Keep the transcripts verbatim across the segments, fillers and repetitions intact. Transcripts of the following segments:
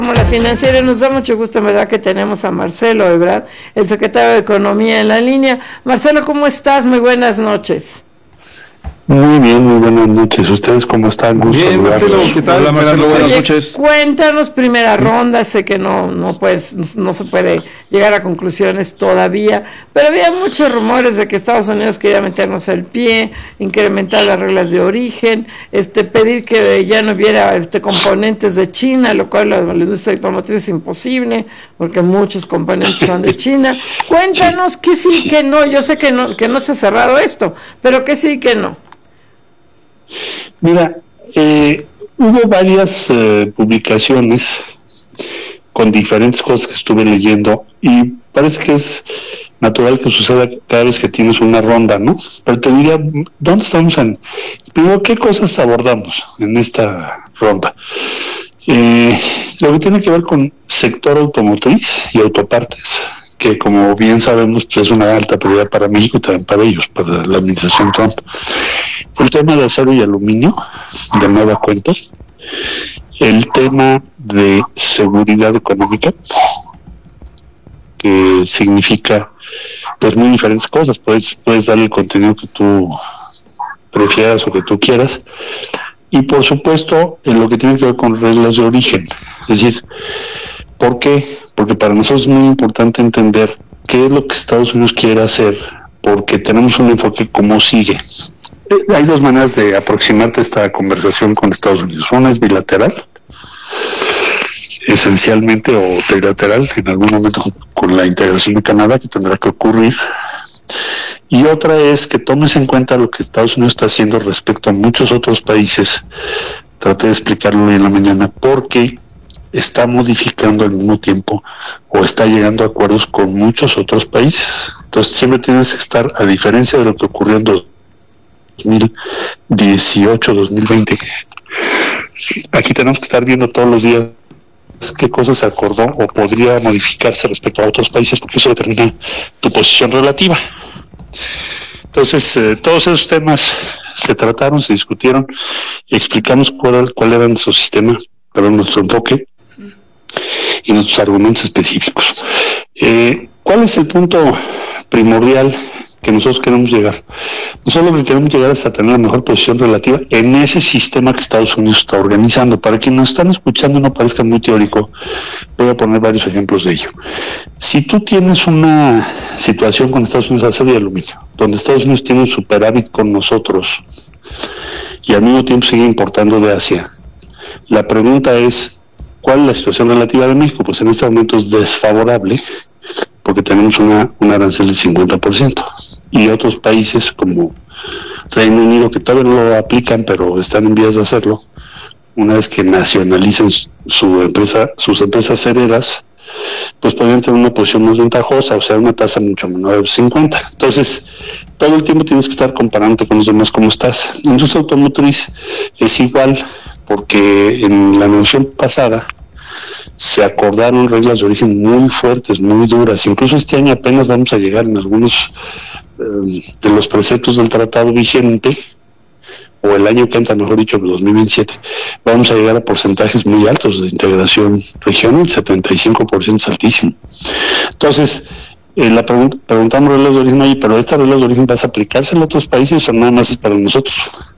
Como la financiera, nos da mucho gusto, en verdad, que tenemos a Marcelo Ebrard, el secretario de Economía, en la línea. Marcelo, ¿cómo estás? Muy buenas noches. Muy bien, muy buenas noches. ¿Ustedes cómo están? Gusto bien, Marcelo, ¿qué tal? Hola, Marcelo, buenas noches. Cuéntanos, primera ronda, sé que no no puedes, no se puede llegar a conclusiones todavía, pero había muchos rumores de que Estados Unidos quería meternos el pie, incrementar las reglas de origen, este pedir que ya no hubiera este, componentes de China, lo cual la, la industria automotriz es imposible, porque muchos componentes son de China. Cuéntanos qué sí, qué no. Yo sé que no, que no se ha cerrado esto, pero qué sí, qué no. Mira, eh, hubo varias eh, publicaciones con diferentes cosas que estuve leyendo y parece que es natural que suceda cada vez que tienes una ronda, ¿no? Pero te diría, ¿dónde estamos en...? Primero, ¿qué cosas abordamos en esta ronda? Eh, lo que tiene que ver con sector automotriz y autopartes, que como bien sabemos pues es una alta prioridad para México y también para ellos, para la administración Trump. El tema de acero y aluminio, de nueva cuenta. El tema de seguridad económica, que significa pues muy diferentes cosas. Puedes, puedes darle el contenido que tú prefieras o que tú quieras. Y por supuesto, en lo que tiene que ver con reglas de origen. Es decir, ¿por qué? Porque para nosotros es muy importante entender qué es lo que Estados Unidos quiere hacer, porque tenemos un enfoque como sigue. Hay dos maneras de aproximarte a esta conversación con Estados Unidos. Una es bilateral, esencialmente, o trilateral, en algún momento con la integración de Canadá, que tendrá que ocurrir. Y otra es que tomes en cuenta lo que Estados Unidos está haciendo respecto a muchos otros países. Traté de explicarlo hoy en la mañana, porque está modificando al mismo tiempo o está llegando a acuerdos con muchos otros países. Entonces siempre tienes que estar, a diferencia de lo que ocurrió en dos mil dieciocho, dos mil veinte, aquí tenemos que estar viendo todos los días qué cosas se acordó o podría modificarse respecto a otros países, porque eso determina tu posición relativa. Entonces, eh, todos esos temas se trataron, se discutieron, explicamos cuál, cuál era nuestro sistema, perdón, nuestro enfoque y nuestros argumentos específicos. Eh, ¿Cuál es el punto primordial que nosotros queremos llegar? Nosotros lo que queremos llegar es a tener la mejor posición relativa en ese sistema que Estados Unidos está organizando. Para quienes nos están escuchando no parezca muy teórico, voy a poner varios ejemplos de ello. Si tú tienes una situación con Estados Unidos de acero y aluminio, donde Estados Unidos tiene un superávit con nosotros y al mismo tiempo sigue importando de Asia, la pregunta es, ¿cuál es la situación relativa de México? Pues en este momento es desfavorable, porque tenemos una, una arancel del cincuenta por ciento. Y otros países como Reino Unido, que todavía no lo aplican, pero están en vías de hacerlo, una vez que nacionalicen su empresa, sus empresas heredas, pues podrían tener una posición más ventajosa, o sea, una tasa mucho menor de cincuenta. Entonces, todo el tiempo tienes que estar comparándote con los demás cómo estás. La industria automotriz es igual, porque en la negociación pasada se acordaron reglas de origen muy fuertes, muy duras. Incluso este año apenas vamos a llegar en algunos eh, de los preceptos del tratado vigente, o el año que entra, mejor dicho, el dos mil veintisiete, vamos a llegar a porcentajes muy altos de integración regional, setenta y cinco por ciento es altísimo. Entonces, eh, la pregun- preguntamos reglas de origen, oye, pero estas reglas de origen vas a aplicarse en otros países o nada más es para nosotros.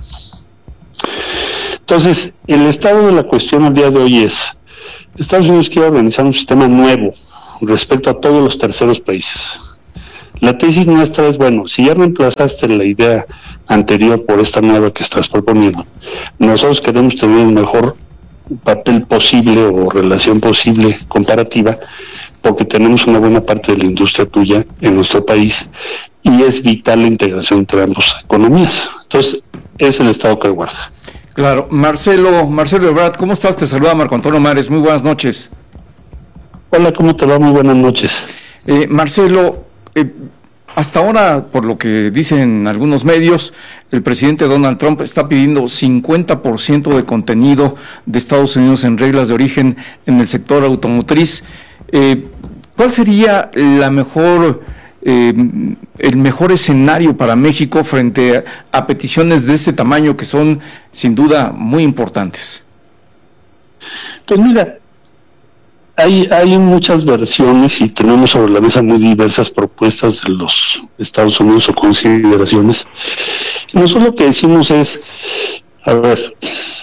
Entonces, el estado de la cuestión al día de hoy es, Estados Unidos quiere organizar un sistema nuevo respecto a todos los terceros países. La tesis nuestra es, bueno, si ya reemplazaste la idea anterior por esta nueva que estás proponiendo, nosotros queremos tener el mejor papel posible o relación posible comparativa, porque tenemos una buena parte de la industria tuya en nuestro país y es vital la integración entre ambas economías. Entonces, es el estado que guarda. Claro, Marcelo, Marcelo Ebrard, ¿cómo estás? Te saluda Marco Antonio Mares, muy buenas noches. Hola, ¿cómo te va? Muy buenas noches. Eh, Marcelo, eh, hasta ahora, por lo que dicen algunos medios, el presidente Donald Trump está pidiendo cincuenta por ciento de contenido de Estados Unidos en reglas de origen en el sector automotriz. Eh, ¿Cuál sería la mejor... Eh, el mejor escenario para México frente a, a peticiones de este tamaño que son sin duda muy importantes? Pues mira, hay, hay muchas versiones y tenemos sobre la mesa muy diversas propuestas de los Estados Unidos o consideraciones. Nosotros lo que decimos es, a ver,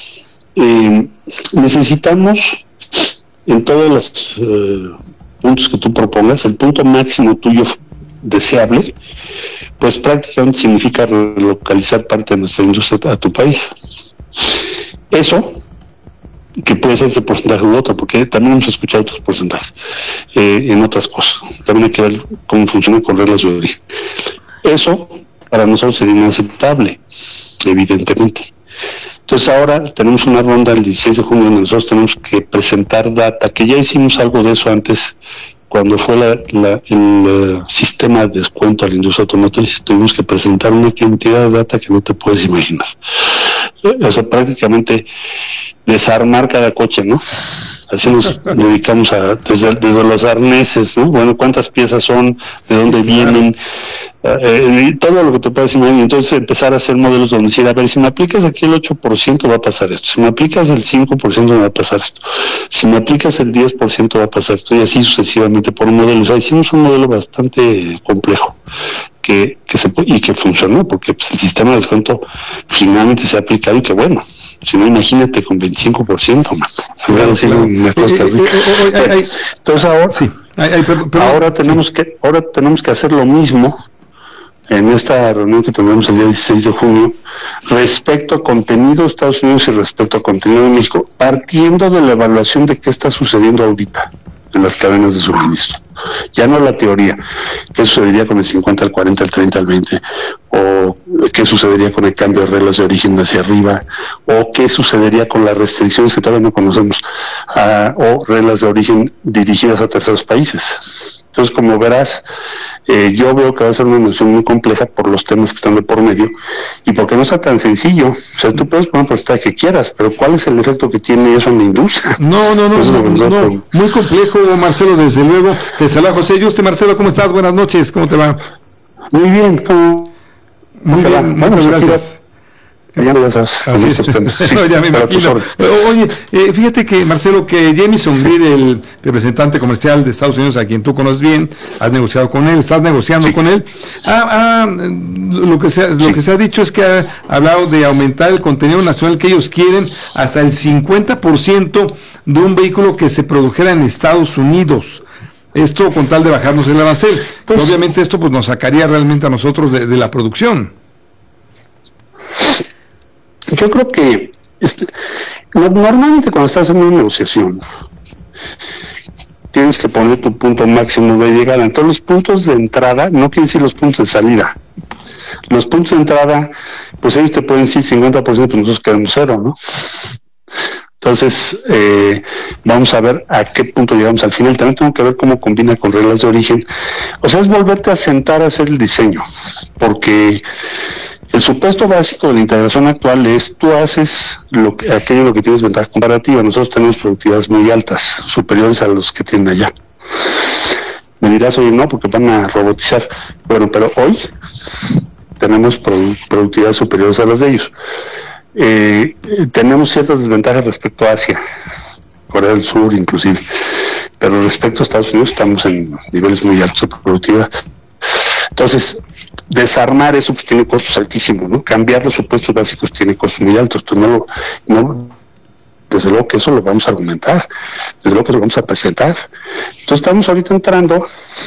eh, necesitamos en todos los eh, puntos que tú propongas, el punto máximo tuyo deseable, pues prácticamente significa relocalizar parte de nuestra industria a tu país. Eso, que puede ser ese porcentaje u otro, porque también hemos escuchado otros porcentajes eh, en otras cosas. También hay que ver cómo funciona con reglas de origen. Eso para nosotros sería inaceptable, evidentemente. Entonces ahora tenemos una ronda el dieciséis de junio donde nosotros tenemos que presentar data, que ya hicimos algo de eso antes, cuando fue la, la, el uh, sistema de descuento a la industria automotriz. Tuvimos que presentar una cantidad de data que no te puedes imaginar. O sea, prácticamente desarmar cada coche, ¿no? Así nos dedicamos a, desde, desde los arneses, ¿no? Bueno, cuántas piezas son, de dónde sí, vienen, claro. eh, todo lo que te puedas imaginar. Entonces empezar a hacer modelos donde decir, a ver, si me aplicas aquí el ocho por ciento va a pasar esto, si me aplicas el cinco por ciento va a pasar esto, si me aplicas el diez por ciento va a pasar esto, y así sucesivamente por un modelo. O sea, hicimos un modelo bastante complejo que, que se, y que funcionó, porque pues, el sistema de descuento finalmente se ha aplicado y que bueno. Si no, imagínate con veinticinco por ciento, man. Claro, claro. Una cosa eh, eh, eh, eh, eh, Entonces ahora, sí. ay, ay, pero, pero, ahora tenemos sí. que ahora tenemos que hacer lo mismo en esta reunión que tendremos el día dieciséis de junio respecto a contenido de Estados Unidos y respecto a contenido de México, partiendo de la evaluación de qué está sucediendo ahorita en las cadenas de suministro. Ya no la teoría, qué sucedería con el cincuenta, el cuarenta, el treinta, el veinte, o qué sucedería con el cambio de reglas de origen hacia arriba, o qué sucedería con las restricciones que todavía no conocemos, uh, o reglas de origen dirigidas a terceros países. Entonces, como verás, eh, yo veo que va a ser una noción muy compleja por los temas que están de por medio y porque no está tan sencillo. O sea, tú puedes poner un porcentaje que quieras, pero ¿cuál es el efecto que tiene eso en la industria? No, no, no, no, no, no, muy complejo, Marcelo, desde luego. Te saluda José Yuste. Marcelo, ¿cómo estás? Buenas noches, ¿cómo te va? Muy bien, ¿cómo? Muy bien, va? Muchas bueno, gracias. Ya me las sí, no, ya me imagino. Oye, eh, fíjate que, Marcelo, que Jamieson sí. Greer, el representante comercial de Estados Unidos, a quien tú conoces bien, has negociado con él, estás negociando sí. con él, ah, ah, lo, que se ha, sí. lo que se ha dicho es que ha hablado de aumentar el contenido nacional que ellos quieren hasta el cincuenta por ciento de un vehículo que se produjera en Estados Unidos. Esto con tal de bajarnos el arancel. Pues, obviamente esto pues nos sacaría realmente a nosotros de, de la producción. Yo creo que este, normalmente cuando estás en una negociación tienes que poner tu punto máximo de llegada. Entonces los puntos de entrada no quieren decir los puntos de salida. Los puntos de entrada, pues ellos te pueden decir cincuenta por ciento, pues nosotros queremos cero, ¿no? Entonces, eh, vamos a ver a qué punto llegamos al final. También tengo que ver cómo combina con reglas de origen. O sea, es volverte a sentar a hacer el diseño, porque el supuesto básico de la integración actual es tú haces lo que, aquello lo que tienes ventaja comparativa. Nosotros tenemos productividades muy altas, superiores a los que tienen allá. Me dirás, oye, no, porque van a robotizar. Bueno, pero hoy tenemos produ- productividades superiores a las de ellos. Eh, tenemos ciertas desventajas respecto a Asia, Corea del Sur inclusive, pero respecto a Estados Unidos estamos en niveles muy altos de productividad. Entonces, desarmar eso pues tiene costos altísimos, ¿no? Cambiar los supuestos básicos tiene costos muy altos. Tú no, no, desde luego que eso lo vamos a argumentar, desde luego que lo vamos a presentar. Entonces estamos ahorita entrando.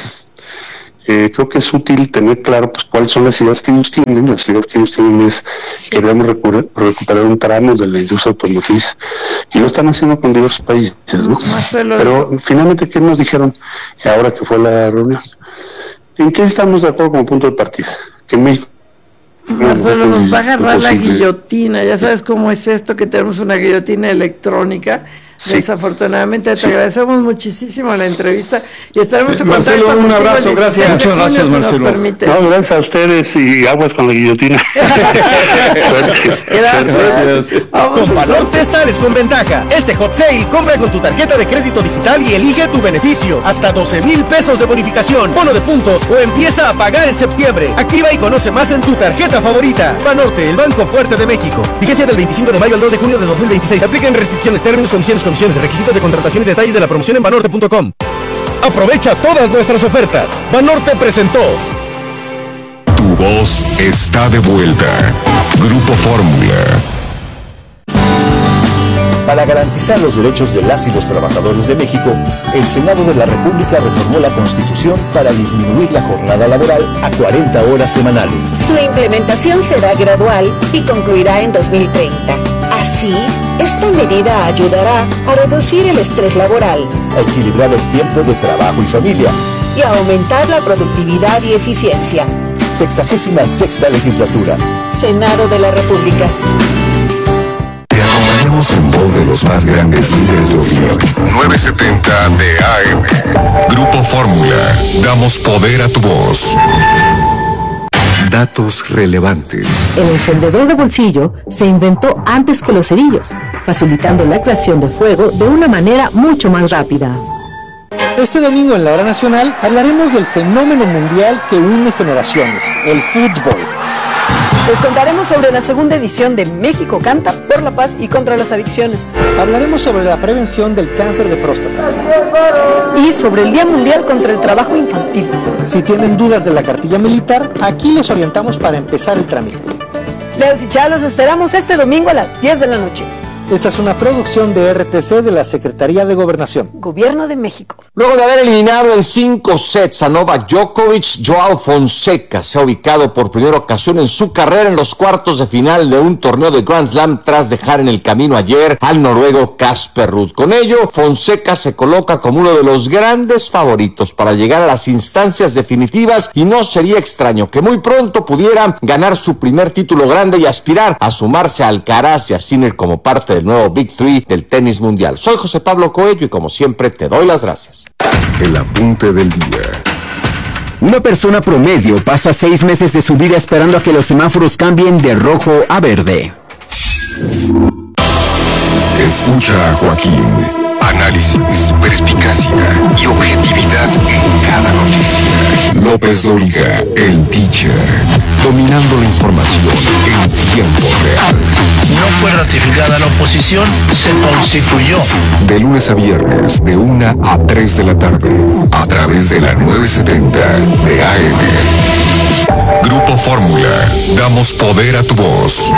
Eh, creo que es útil tener claro pues cuáles son las ideas que ellos tienen. Las ideas que ellos tienen es que debemos recu- recuperar un tramo de la industria automotriz y lo están haciendo con diversos países, ¿no? Marcelo, pero eso. Finalmente, ¿qué nos dijeron ahora que fue la reunión? ¿En qué estamos de acuerdo como punto de partida? Que en México Marcelo, no, nos va a agarrar la guillotina. Ya sabes cómo es esto, que tenemos una guillotina electrónica. Sí. Desafortunadamente, te sí. agradecemos muchísimo la entrevista y estaremos en Marcelo, contacto. Un abrazo, gracias. Muchas gracias, si Marcelo. No, gracias a ustedes y aguas con la guillotina. Suerte. Gracias. Suerte. Con Banorte sales con ventaja. Este hot sale, compra con tu tarjeta de crédito digital y elige tu beneficio. Hasta doce mil pesos de bonificación, bono de puntos o empieza a pagar en septiembre. Activa y conoce más en tu tarjeta favorita. Banorte, el banco fuerte de México. Vigencia del veinticinco de mayo al dos de junio de dos mil veintiséis. Apliquen restricciones, términos, condiciones, condiciones, requisitos de contratación y detalles de la promoción en banorte punto com. Aprovecha todas nuestras ofertas. Banorte presentó. Tu voz está de vuelta. Grupo Fórmula. Para garantizar los derechos de las y los trabajadores de México, el Senado de la República reformó la Constitución para disminuir la jornada laboral a cuarenta horas semanales. Su implementación será gradual y concluirá en dos mil treinta. Así, esta medida ayudará a reducir el estrés laboral, a equilibrar el tiempo de trabajo y familia y a aumentar la productividad y eficiencia. Sexagésima sexta legislatura. Senado de la República. Te acompañamos en voz de los más grandes líderes de opinión. novecientos setenta de A M. Grupo Fórmula. Damos poder a tu voz. Datos relevantes. El encendedor de bolsillo se inventó antes que los cerillos, facilitando la creación de fuego de una manera mucho más rápida. Este domingo en la Hora Nacional hablaremos del fenómeno mundial que une generaciones, el fútbol. Les contaremos sobre la segunda edición de México Canta por la paz y contra las adicciones. Hablaremos sobre la prevención del cáncer de próstata. Y sobre el Día Mundial contra el Trabajo Infantil. Si tienen dudas de la cartilla militar, aquí los orientamos para empezar el trámite. Leos y Chá, los esperamos este domingo a las diez de la noche. Esta es una producción de R T C de la Secretaría de Gobernación. Gobierno de México. Luego de haber eliminado en cinco sets a Novak Djokovic, Joao Fonseca se ha ubicado por primera ocasión en su carrera en los cuartos de final de un torneo de Grand Slam tras dejar en el camino ayer al noruego Casper Ruud. Con ello, Fonseca se coloca como uno de los grandes favoritos para llegar a las instancias definitivas y no sería extraño que muy pronto pudiera ganar su primer título grande y aspirar a sumarse a Alcaraz y a Sinner como parte del nuevo Big Three del tenis mundial. Soy José Pablo Coello y como siempre te doy las gracias. El apunte del día. Una persona promedio pasa seis meses de su vida esperando a que los semáforos cambien de rojo a verde. Escucha a Joaquín. Análisis, perspicacia y objetividad en cada noticia. López Dóriga, el teacher, dominando la información en tiempo real. No fue ratificada la oposición, se constituyó. De lunes a viernes, de una a tres de la tarde, a través de la novecientos setenta de A M. Grupo Fórmula, damos poder a tu voz.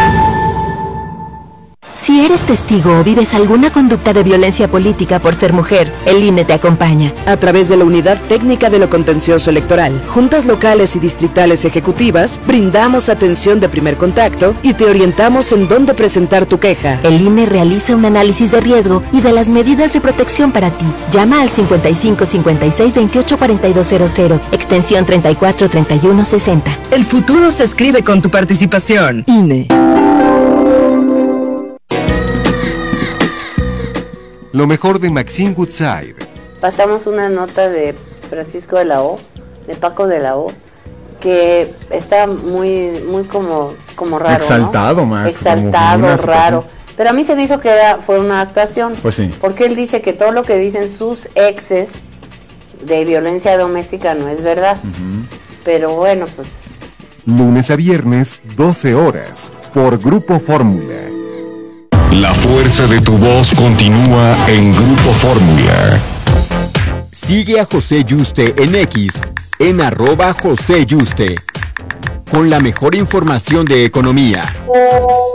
Si eres testigo o vives alguna conducta de violencia política por ser mujer, el I N E te acompaña. A través de la Unidad Técnica de lo Contencioso Electoral, juntas locales y distritales ejecutivas, brindamos atención de primer contacto y te orientamos en dónde presentar tu queja. El I N E realiza un análisis de riesgo y de las medidas de protección para ti. Llama al cincuenta y cinco cincuenta y seis veintiocho cuarenta y dos cero cero, extensión treinta y cuatro treinta y uno sesenta. El futuro se escribe con tu participación. I N E. Lo mejor de Maxine Woodside. Pasamos una nota de Francisco de la O, de Paco de la O, que está muy, muy como, como raro, exaltado, ¿no? más. Exaltado, raro. Pero a mí se me hizo que era, fue una actuación. Pues sí. Porque él dice que todo lo que dicen sus exes de violencia doméstica no es verdad. Uh-huh. Pero bueno, pues. Lunes a viernes, doce horas, por Grupo Fórmula. La fuerza de tu voz continúa en Grupo Fórmula. Sigue a José Yuste en X, en arroba José Yuste, con la mejor información de economía.